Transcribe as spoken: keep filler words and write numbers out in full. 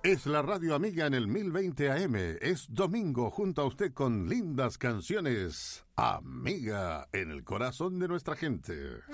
Es la radio amiga en el mil veinte A M. Es domingo junto a usted con lindas canciones. Amiga en el corazón de nuestra gente.